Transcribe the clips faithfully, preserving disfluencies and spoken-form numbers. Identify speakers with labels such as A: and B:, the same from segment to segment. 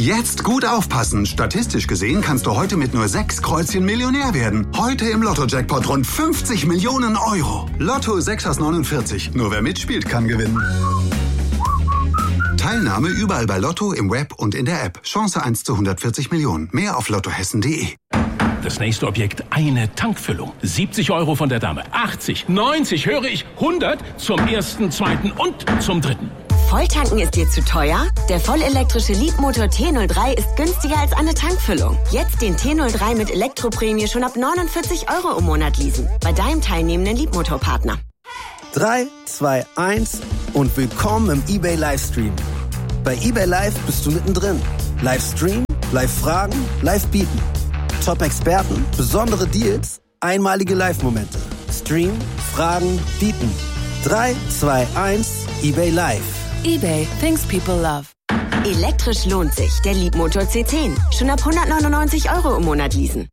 A: Jetzt gut aufpassen. Statistisch gesehen kannst du heute mit nur sechs Kreuzchen Millionär werden. Heute im Lotto-Jackpot rund fünfzig Millionen Euro. Lotto sechs aus neunundvierzig. Nur wer mitspielt, kann gewinnen. Teilnahme überall bei Lotto, im Web und in der App. Chance eins zu hundertvierzig Millionen. Mehr auf lottohessen punkt de.
B: Das nächste Objekt, eine Tankfüllung. siebzig Euro von der Dame. achtzig, neunzig, höre ich, hundert zum ersten, zweiten und zum dritten.
C: Volltanken ist dir zu teuer? Der vollelektrische Leapmotor T null drei ist günstiger als eine Tankfüllung. Jetzt den T null drei mit Elektroprämie schon ab neunundvierzig Euro im Monat leasen. Bei deinem teilnehmenden Leapmotor-Partner.
D: drei, zwei, eins und willkommen im eBay Livestream. Bei eBay Live bist du mittendrin. Livestream, Live-Fragen, Live-Bieten. Top-Experten, besondere Deals, einmalige Live-Momente. Stream, Fragen, Bieten. drei, zwei, eins, eBay Live.
E: eBay, things people love.
C: Elektrisch lohnt sich. Der Leapmotor C zehn. Schon ab hundertneunundneunzig Euro im Monat leasen.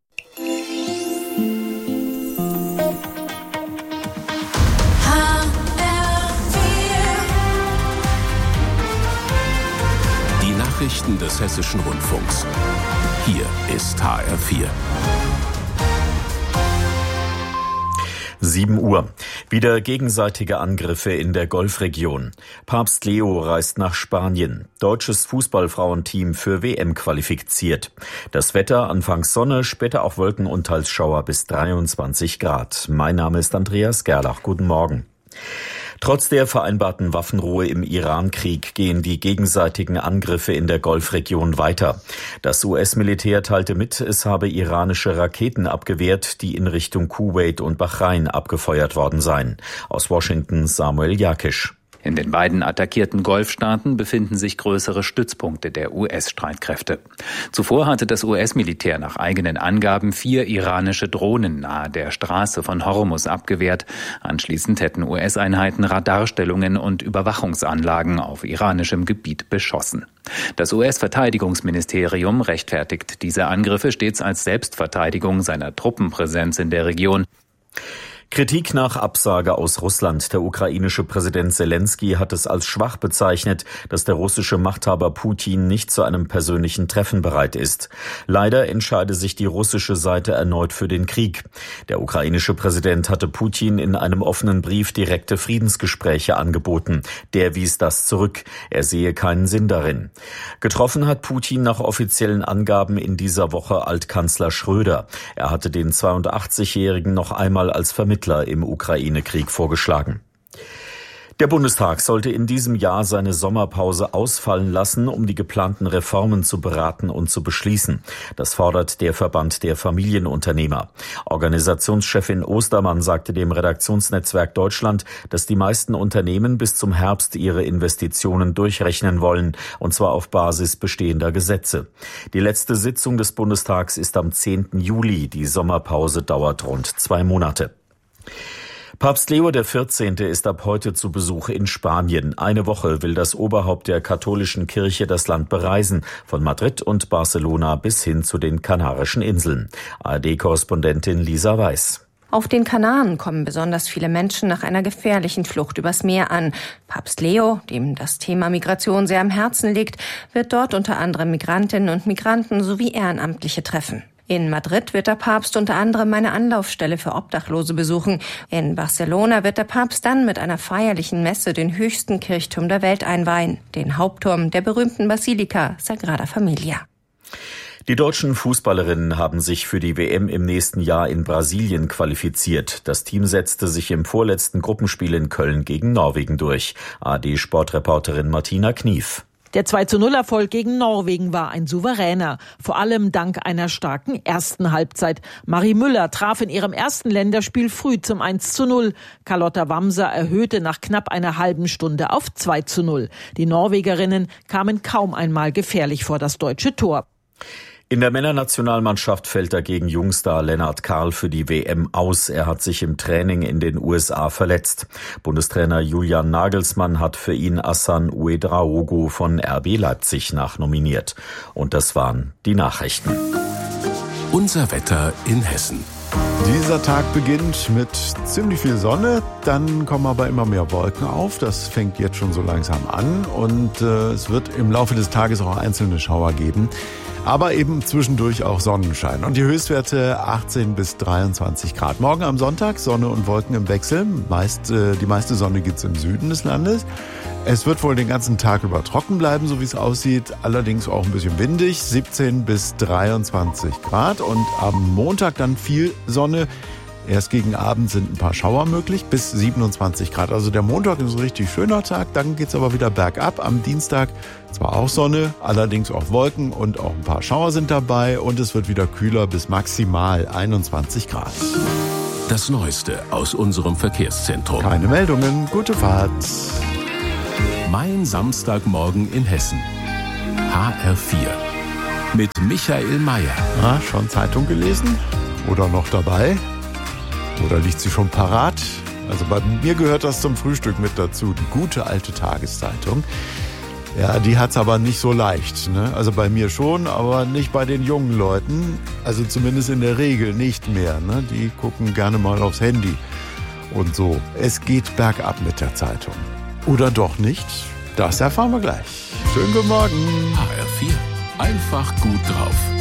B: Die Nachrichten des Hessischen Rundfunks. Hier ist H R vier.
F: sieben Uhr. Wieder gegenseitige Angriffe in der Golfregion. Papst Leo reist nach Spanien. Deutsches Fußballfrauenteam für W M qualifiziert. Das Wetter anfangs Sonne, später auch Wolken und teils Schauer bis dreiundzwanzig Grad. Mein Name ist Andreas Gerlach. Guten Morgen. Trotz der vereinbarten Waffenruhe im Iran-Krieg gehen die gegenseitigen Angriffe in der Golfregion weiter. Das U S-Militär teilte mit, es habe iranische Raketen abgewehrt, die in Richtung Kuwait und Bahrain abgefeuert worden seien. Aus Washington Samuel Jakisch.
G: In den beiden attackierten Golfstaaten befinden sich größere Stützpunkte der U S-Streitkräfte. Zuvor hatte das U S-Militär nach eigenen Angaben vier iranische Drohnen nahe der Straße von Hormuz abgewehrt. Anschließend hätten U S-Einheiten Radarstellungen und Überwachungsanlagen auf iranischem Gebiet beschossen. Das U S-Verteidigungsministerium rechtfertigt diese Angriffe stets als Selbstverteidigung seiner Truppenpräsenz in der Region.
F: Kritik nach Absage aus Russland. Der ukrainische Präsident Selenskyj hat es als schwach bezeichnet, dass der russische Machthaber Putin nicht zu einem persönlichen Treffen bereit ist. Leider entscheide sich die russische Seite erneut für den Krieg. Der ukrainische Präsident hatte Putin in einem offenen Brief direkte Friedensgespräche angeboten. Der wies das zurück. Er sehe keinen Sinn darin. Getroffen hat Putin nach offiziellen Angaben in dieser Woche Altkanzler Schröder. Er hatte den zweiundachtzigjährigen noch einmal als Vermittler im Ukraine-Krieg vorgeschlagen. Der Bundestag sollte in diesem Jahr seine Sommerpause ausfallen lassen, um die geplanten Reformen zu beraten und zu beschließen. Das fordert der Verband der Familienunternehmer. Organisationschefin Ostermann sagte dem Redaktionsnetzwerk Deutschland, dass die meisten Unternehmen bis zum Herbst ihre Investitionen durchrechnen wollen, und zwar auf Basis bestehender Gesetze. Die letzte Sitzung des Bundestags ist am zehnten Juli. Die Sommerpause dauert rund zwei Monate. Papst Leo der vierzehnte ist ab heute zu Besuch in Spanien. Eine Woche will das Oberhaupt der katholischen Kirche das Land bereisen, von Madrid und Barcelona bis hin zu den Kanarischen Inseln. A R D-Korrespondentin Lisa Weiß.
H: Auf den Kanaren kommen besonders viele Menschen nach einer gefährlichen Flucht übers Meer an. Papst Leo, dem das Thema Migration sehr am Herzen liegt, wird dort unter anderem Migrantinnen und Migranten sowie Ehrenamtliche treffen. In Madrid wird der Papst unter anderem eine Anlaufstelle für Obdachlose besuchen. In Barcelona wird der Papst dann mit einer feierlichen Messe den höchsten Kirchturm der Welt einweihen, den Hauptturm der berühmten Basilika Sagrada Familia.
F: Die deutschen Fußballerinnen haben sich für die W M im nächsten Jahr in Brasilien qualifiziert. Das Team setzte sich im vorletzten Gruppenspiel in Köln gegen Norwegen durch. A R D-Sportreporterin Martina Knief.
I: Der zwei zu null Erfolg gegen Norwegen war ein souveräner, vor allem dank einer starken ersten Halbzeit. Marie Müller traf in ihrem ersten Länderspiel früh zum eins zu null. Carlotta Wamser erhöhte nach knapp einer halben Stunde auf zwei zu null. Die Norwegerinnen kamen kaum einmal gefährlich vor das deutsche Tor.
F: In der Männernationalmannschaft fällt dagegen Jungstar Lennart Karl für die W M aus. Er hat sich im Training in den U S A verletzt. Bundestrainer Julian Nagelsmann hat für ihn Hassan Ouedraogo von R B Leipzig nachnominiert. Und das waren die Nachrichten.
B: Unser Wetter in Hessen.
J: Dieser Tag beginnt mit ziemlich viel Sonne, dann kommen aber immer mehr Wolken auf. Das fängt jetzt schon so langsam an und äh, es wird im Laufe des Tages auch einzelne Schauer geben. Aber eben zwischendurch auch Sonnenschein. Und die Höchstwerte achtzehn bis dreiundzwanzig Grad. Morgen am Sonntag Sonne und Wolken im Wechsel. Meist, äh, die meiste Sonne gibt's im Süden des Landes. Es wird wohl den ganzen Tag über trocken bleiben, so wie es aussieht. Allerdings auch ein bisschen windig. siebzehn bis dreiundzwanzig Grad. Und am Montag dann viel Sonne. Erst gegen Abend sind ein paar Schauer möglich, bis siebenundzwanzig Grad. Also der Montag ist ein richtig schöner Tag, dann geht's aber wieder bergab. Am Dienstag zwar auch Sonne, allerdings auch Wolken und auch ein paar Schauer sind dabei. Und es wird wieder kühler bis maximal einundzwanzig Grad.
B: Das Neueste aus unserem Verkehrszentrum.
J: Keine Meldungen, gute Fahrt.
B: Mein Samstagmorgen in Hessen. H R vier. Mit Michael Mayer.
J: Na, schon Zeitung gelesen? Oder noch dabei? Oder liegt sie schon parat? Also bei mir gehört das zum Frühstück mit dazu, die gute alte Tageszeitung. Ja, die hat's aber nicht so leicht, ne? Also bei mir schon, aber nicht bei den jungen Leuten. Also zumindest in der Regel nicht mehr, ne? Die gucken gerne mal aufs Handy und so. Es geht bergab mit der Zeitung. Oder doch nicht? Das erfahren wir gleich. Schönen guten Morgen.
B: H R vier. Einfach gut drauf.